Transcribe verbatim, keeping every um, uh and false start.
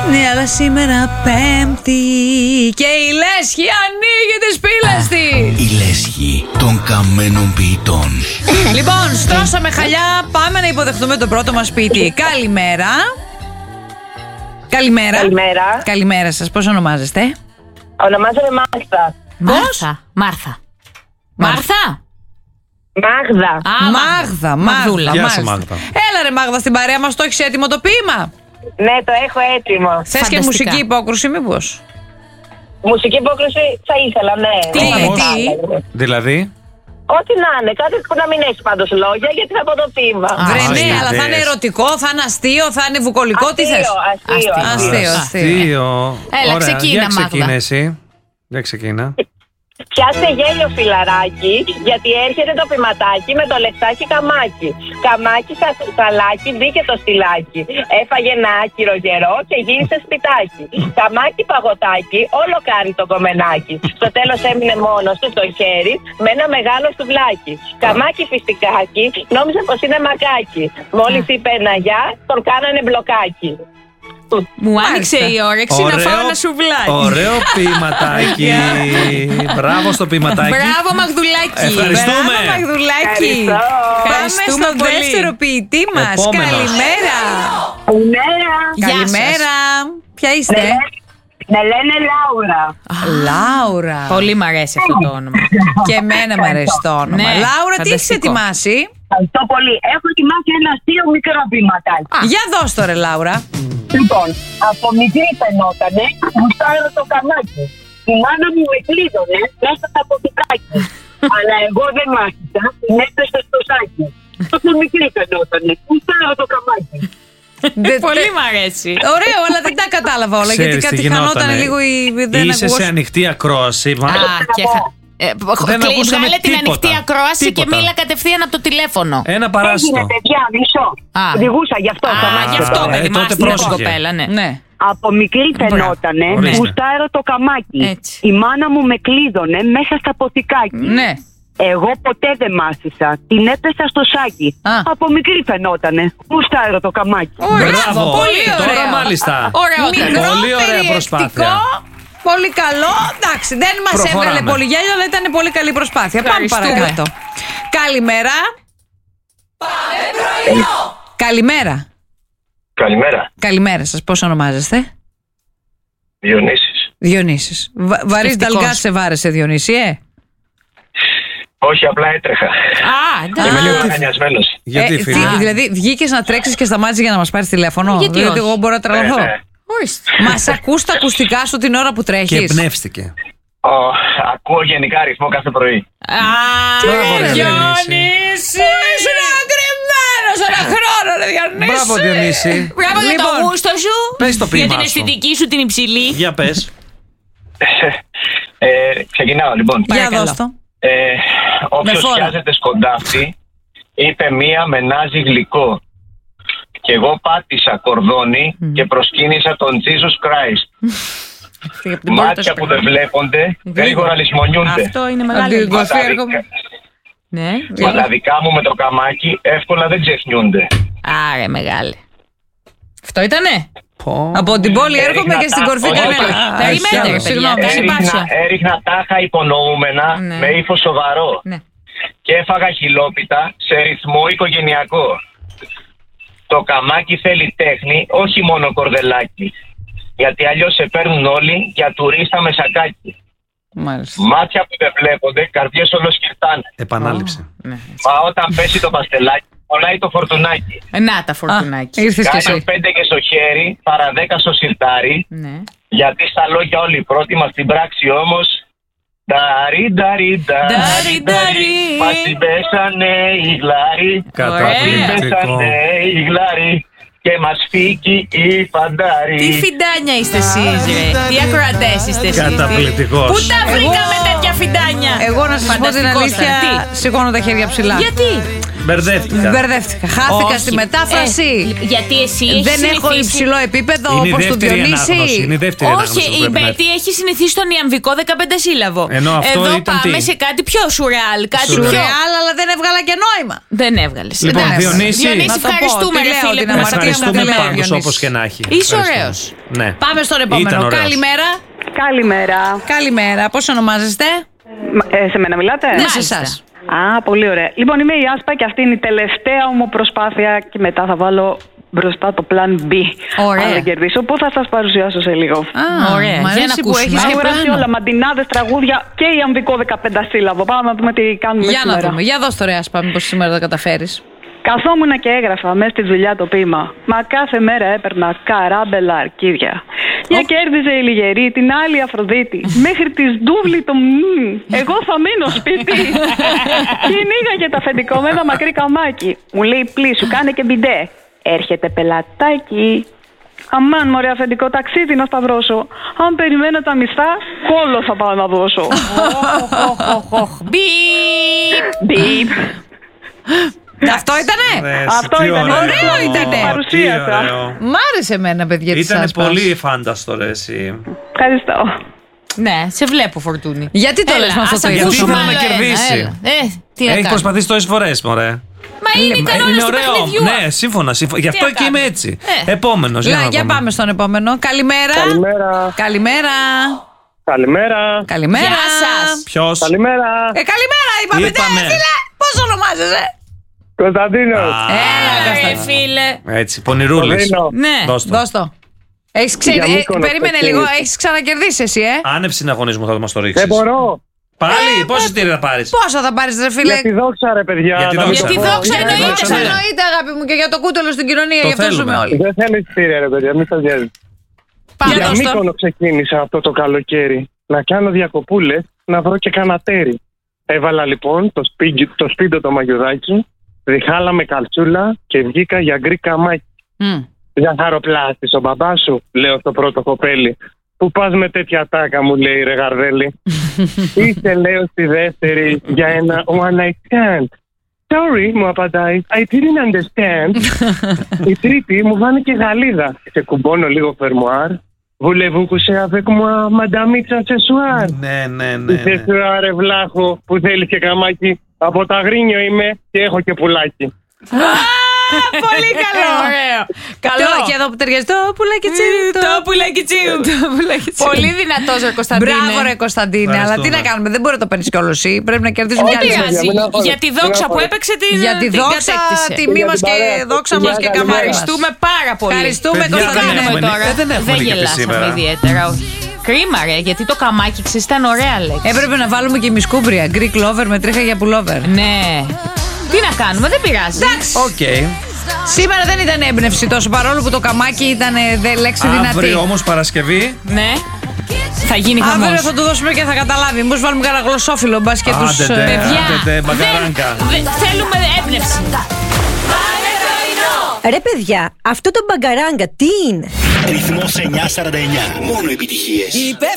Ναι, αλλά σήμερα Πέμπτη και η Λέσχη ανοίγει τις πύλες της. Η Λέσχη των καμένων ποιητών. Λοιπόν, στρώσαμε χαλιά. Πάμε να υποδεχτούμε το πρώτο μας ποιητή. Καλημέρα. Καλημέρα. Καλημέρα. Καλημέρα σας. Πώς ονομάζεστε? Ονομάζομαι Μάρθα. Μάρθα. Μάρθα. Μάρθα. Μάγδα. Α, Μάγδα. Μαγδούλα. Μάγδα. Γεια σου, Μάγδα. Έλα ρε Μάγδα, στην παρέα μας το έχεις έτοιμο το ποίημα? Ναι, το έχω έτοιμο. Θες και Φανταστικά. μουσική υπόκρουση μήπως? Μουσική υπόκριση θα ήθελα, ναι. Τι, Ναι, τι? θα- Δηλαδή. Ό,τι να είναι, κάτι που να μην έχει πάντως λόγια, γιατί θα πω το ποίημα. Α, Βρε, Α, ναι, ιδέες. αλλά θα είναι ερωτικό, θα είναι αστείο, θα είναι βουκολικό, τι θες? Αστείο, αστείο. Αστείο, αστείο. Αστείο. Έλα, Ωραία. ξεκίνα, Για ξεκίνα Μάγδα. εσύ. Για ξεκίνα. Πιάστε γέλιο φιλαράκι, γιατί έρχεται το πηματάκι με το λεξάκι καμάκι. Καμάκι στα σαλάκι μπήκε το στυλάκι. Έφαγε ένα άκυρο γερό και γύρισε σπιτάκι. Καμάκι παγωτάκι, όλο κάνει το κομμενάκι. Στο τέλος έμεινε μόνος του το χέρι με ένα μεγάλο σουβλάκι. Καμάκι φιστικάκι, νόμιζε πως είναι μακάκι. Μόλις είπε ένα γεια, τον κάνανε μπλοκάκι. Μου άνοιξε η όρεξη να φάω ένα σουβλάκι. Ωραίο ποιηματάκι. Μπράβο στο ποιηματάκι. Μπράβο, Μαγδουλάκι. Ευχαριστούμε. Μπράβο, Μαγδουλάκι. Ευχαριστώ. Πάμε Ευχαριστούμε στο πολύ. δεύτερο ποιητή μας. Επόμενος. Καλημέρα. Καλημέρα. Γεια σας. Καλημέρα. Ποια είστε? Με λένε Λάουρα. Λάουρα. Πολύ μ' αρέσει αυτό το όνομα. Και εμένα μου αρέσει το όνομα. Ναι, Λάουρα, τι έχεις φανταστικό. ετοιμάσει? Ευχαριστώ πολύ. Έχω ετοιμάσει ένα αστείο μικρό ποιηματάκι. Α. Για δώσ' το ρε Λάουρα. Λοιπόν, από μικρή φαινότανε, γουστάρω το καμάκι. Η μάνα μου με κλείδωνε μέσα στα ποτικάκι. Αλλά εγώ δεν μάθησα, την έπεσε στο σάκι. Από μικρή φαινότανε, γουστάρω το καμάκι. Δεν- Πολύ μ' αρέσει. Ωραίο, αλλά δεν τα κατάλαβα όλα. Ξέρεις γιατί τι κάτι γινότανε. χανόταν λίγο η. Δεν Είσαι σε ακουγόσαι. ανοιχτή ακρόαση. Μα- Α, και χα- Ε, Δεν κλει- ακούσαμε Βγάλε την τίποτα. ανοιχτή ακρόαση και Τίποτα. μίλα κατευθείαν από το τηλέφωνο. Ένα Έγινε παράστο. παιδιά, μισό. Α. Οδηγούσα γι' αυτό. Α, καμάκι. γι' αυτό ε, παιδί, τότε μάστιγα την πρόσεχε. κοπέλα, ναι. Ναι. Από μικρή φαινότανε, Ορίστε. γουστάρω το καμάκι. Έτσι. Η μάνα μου με κλείδωνε μέσα στα ποτικάκι. Ναι. Εγώ ποτέ δεν μάσησα. Την έπεσα στο σάκι. Α. Από μικρή φαινότανε. Γουστάρω το καμάκι. Μπράβο, πολύ Τώρα ωραίο. μάλιστα. Ωραιότερο. Μικρό, Πολύ ωραία περιεκτικό, προσπάθεια. Πολύ καλό. Εντάξει, δεν μας Προχωράμε. έβγαλε πολύ γέλιο, αλλά ήταν πολύ καλή προσπάθεια. Πάμε Ευχαριστούμε. παρακάτω. Καλημέρα. Πάμε πρωινό. Καλημέρα. Καλημέρα. Καλημέρα σας. Πώς ονομάζεστε? Διονύσης. Διονύσης. Βα- Βαρύς Σκεφτικός. Νταλγκάς σε βάρεσε, Διονύση, ε. Όχι, απλά έτρεχα. Α, εντάξει. Είμαι λίγο αγανιασμένος. Γιατί Ε, φίλε. τι, δηλαδή, βγήκες να τρέξεις και σταμάτησες για να μας πάρεις τηλέφωνο? Γιατί Δηλαδή, όχι. εγώ μπορώ να τρελαθώ. Ναι, ναι. Ορίστε. Μας ακούς τα ακουστικά σου την ώρα που Και τρέχεις? εμπνεύστηκε. Ω, ακούω γενικά αριθμό κάθε πρωί. Α, Μπράβο, ρε, Διονύση. Ήσουν αγκριμμένος ένα χρόνο, ρε Διονύση. Μπράβο, Διονύση. Μπράβο για το Λοιπόν, γούστο σου. πες το Για ποίημά την σου. αισθητική σου την υψηλή. Για πες. Ε, ξεκινάω λοιπόν. Για Παρακαλώ. δώσ' το. Ε, όποιος Με φόρα. πιάζεται σκοντάφτη, είπε μία μενάζει γλυκό. Και εγώ πάτησα κορδόνι και προσκύνησα τον Jesus Christ. Φύγε από την πόρτα Μάτια σου, που παιδιά. δεν βλέπονται, γρήγορα λησμονιούνται. Αυτό είναι Από μεγάλη. την κορφή Μα τα έρχομαι. δικα- Ναι. Μα τα δικά μου με το καμάκι εύκολα δεν ξεχνιούνται. Άρε, μεγάλη. Αυτό ήτανε. Πω. Από την πόλη έρχομαι Έριχνα και στην τα- κορφή όχι, κανένα. όχι. Α, Περιμένετε, συγγνώμη, παιδιά, συγγνώμη. κάνει Έριχνα, πάσια. έριχνα τάχα υπονοούμενα Ναι. με ύφος σοβαρό. Ναι. Και έφαγα χιλόπιτα σε ρυθμό οικογενειακό. Το καμάκι θέλει τέχνη, όχι μόνο κορδελάκι. Γιατί αλλιώς σε παίρνουν όλοι για τουρίστα με σακάκι. Μάλιστα. Μάτια που δεν βλέπονται, καρδιές ολοσκυρτάνε. Επανάληψε. Ναι. Μα όταν πέσει το παστελάκι, πονάει το φορτουνάκι. Να τα φορτουνάκι. Α, ήρθες κι Κάνε εσύ. πέντε και στο χέρι, παρά δέκα στο σιρτάρι. Ναι. Γιατί στα λόγια όλοι πρώτοι μας, στην πράξη όμως νταρι νταρι Νταρι, νταρι. μας την πέσανε οι γλάροι. Μας την Ωραία. πέσανε οι γλάροι. Και μας φύγει η φαντάρη. Τι φιντάνια είστε εσείς, ρε. Τι ακροατές είστε εσείς. Καταπληκτικός. Πού τα βρήκαμε τέτοια φιντάνια. Εγώ να σας πω την Φανταστικός αλήθεια, ήταν. Τι? σηκώνω τα χέρια ψηλά. Γιατί. Μπερδεύτηκα. Μπερδεύτηκα. Χάθηκα Όχι. στη μετάφραση. Ε, γιατί εσύ έχεις Δεν έχω συνηθίσει- υψηλό επίπεδο Είναι η όπως του δεύτερη ανάγνωση. Είναι Διονύση. η δεύτερη ανάγνωση Όχι, που η πρέπει να Μπέτη έχει συνηθίσει τον ιαμβικό δεκαπέντε σύλλαβο. Ενώ αυτό Εδώ ήταν πάμε τι? σε κάτι πιο σουρεάλ. Κάτι πιο. Σουρεάλ, αλλά δεν έβγαλα και νόημα. Δεν έβγαλε. Λοιπόν, Δεν έβγαλε. Διονύση. Διονύση, Να το πω, ευχαριστούμε, τι ρε λέω, φίλε, την που μας αμαρτία μου ακούς. δεν Ευχαριστούμε λέει ο πάντως Διονύσης. όπως και να έχει. Είσαι Ευχαριστούμε. ωραίος. Ναι. Πάμε στον Ήταν επόμενο. ωραίος. Καλημέρα. Καλημέρα. Καλημέρα. Πώς ονομάζεστε? Μα- Ε, σε μένα μιλάτε? Ναι, σε Μάλιστα. εσάς. Α, πολύ ωραία. Λοιπόν, είμαι η Άσπα και αυτή είναι η τελευταία μου προσπάθεια και μετά θα βάλω μπροστά το plan B. Ωραία. Αν δεν κερδίσω, που θα σας παρουσιάσω σε λίγο. Α, Ωραία. μ' Για αρέσει να που ακούσουμε. έχεις και Έχω γράψει πλάνο. όλα, μαντινάδες, τραγούδια και ιαμβικό δεκαπέντε σύλλαβο. Πάμε να δούμε τι κάνουμε Για να σήμερα. δούμε. Για δώσ' το ρε Άσπα, μήπως σήμερα τα καταφέρεις. Καθόμουν και έγραφα μέσα στη δουλειά το ποίημα. Μα κάθε μέρα έπαιρνα καράμπελα αρκίδια. Μια κέρδιζε η Λιγερή, την άλλη Αφροδίτη. Μέχρι τη Ντούβλη το μμμ. Εγώ θα μείνω σπίτι. Κυνήγαγε το αφεντικό με ένα μακρύ καμάκι. Μου λέει πλήσου, κάνε και μπιντέ. Έρχεται πελατάκι. Αμάν μωρέ αφεντικό, ταξίδι να σταυρώσω. Αν περιμένω τα μισθά, κόλλο θα πάω να δώσω. Μπιπ. Μπιπ. Αυτό ήτανε. Ρε, Αυτό τι ήταν. Ωραίο ήτανε. Τι Παρουσίασα. ωραίο. Μ' άρεσε εμένα, παιδιά, της Ήταν Άσπας. πολύ φάνταστο ρε εσύ. Ευχαριστώ. Ναι, σε βλέπω Φορτούνη. Γιατί το Έλα, λες με αυτό ας το ακούσουμε ύφος? Γιατί άλλο θέλει να ένα, κερδίσει. έλα. Ε, τι να Έχει κάνω. προσπαθήσει τόσες φορές, μωρέ. Μα είναι οι Μα κανόνες είναι του ωραίο. παιχνιδιού. Ναι, σύμφωνα. σύμφωνα. Γι' Τι αυτό να και είμαι κάνουμε. έτσι. Ε. Επόμενος. Λά, για πάμε στον επόμενο. Καλημέρα. Καλημέρα. Καλημέρα. Καλημέρα. Καλημέρα. Γεια σας. Ποιος? Καλημέρα. Ε, καλημέρα, είπαμε. Είπαμε. Ναι, φίλε, πώς ονομάζεσαι? Κωνσταντίνος. Έλα, Έλα, ρε Κωνσταντίνο. φίλε. Έτσι, πονηρούλης. Πονηρό. Ναι. Δώσ' το. Δώσ' το. Έχεις ξε... Για ε, Μύκονο, περίμενε ξεκίνησε. λίγο, έχεις ξανακερδίσει εσύ, ε. Άνευ συναγωνισμού θα μας το ρίξεις. Δεν μπορώ. Πάλι, πόσα εισιτήρια θα πάρεις? Πόσα θα πάρεις, ρε φίλε? Για τη δόξα ρε παιδιά. Για τη να μην δόξα. το Για τη πω. δόξα Για τη εννοείται, δόξα, σαν ναι. Εννοείται, αγάπη μου, και για το κούτελο στην κοινωνία, Το γι' αυτό θέλουμε. ζούμε όλοι. Δεν θέλω εισιτήρια ρε παιδιά, μην σας νοιάζει. Πάμε Για δώσ' το. Μύκονο ξεκίνησα αυτό το καλοκαίρι. Να κάνω διακοπούλες, να βρω και κανένα τέρι. Έβαλα λοιπόν το, σπίτι, το σπίτι το μαγιουδάκι, διχάλα με καλτσούλα και βγήκα για γκρι καμάκι. Μμ. Για χαροπλάστης, ο μπαμπάς σου, λέω στο πρώτο κοπέλι. Πού πας με τέτοια τάκα, μου λέει ρε γαρδέλη. Είσαι, λέω στη δεύτερη, για ένα one night stand. Sorry, μου απαντάει. I didn't understand. Η τρίτη μου βάνει και γαλίδα. Σε κουμπώνω λίγο φερμουάρ. Voulez-vous coucher avec moi, madame Itza ce soir? Ναι, ναι, ναι. Ce ναι. soir, ρε βλάχο, που θέλει και καμάκι. Από τα Αγρίνιο είμαι και έχω και πουλάκι. Πολύ καλό. Ωραίο. Καλό. Καλό. Και εδώ που ταιριάζει το πουλάκι τσίρι. Το πουλάκι τσίου. Το πουλάκι τσίρι. Πολύ δυνατός ρε Κωνσταντίνε. Μπράβο, ρε Κωνσταντίνε. Αλλά τι να Ευχαριστούμε. κάνουμε, δεν μπορεί να το παίρνει κιόλα εσύ. Πρέπει να κερδίσουμε κι Δεν άλλοι. πειράζει. μην αγχώνεσαι, Για τη μην δόξα που αγχώνεσαι. έπαιξε την Για τη την δόξα, κατέκτησε. τιμή Για μα την και παρέα. δόξα Γεια, μα και καλημέρα. καμάρι μας. Ευχαριστούμε πάρα πολύ. Ευχαριστούμε, Παιδιά, Τι δεν Κωνσταντίνε. κάνουμε έχουμε τώρα. νικ- δεν έχουμε νικητή γελάσαμε σήμερα. ιδιαίτερα. όχι. Κρίμα ρε, γιατί το καμάκι ξέρεις ήταν ωραία λέξη. Έπρεπε να βάλουμε και μισκούμπρια. Greek lover με τρίχα για pullover. Ναι. Τι να κάνουμε, δεν πειράζει. Οκ. Σήμερα δεν ήταν έμπνευση τόσο, παρόλο που το καμάκι ήταν ε, δε, λέξη δυνατή. Αύριο όμως Παρασκευή. Ναι. Θα γίνει Αύριο χαμός. θα του δώσουμε και θα καταλάβει. Μήπως βάλουμε κανένα γλωσσόφυλλο, μπας και τους... Άντε, ε, ντε. Παιδιά, Άντε, ντε, μπαγκαράνκα. δεν- δεν- θέλουμε έμπνευση. Ρε παιδιά, αυτό το μπαγκαράγκα τι είναι? Ρυθμός εννιακόσια σαράντα εννιά. Μόνο επιτυχίες.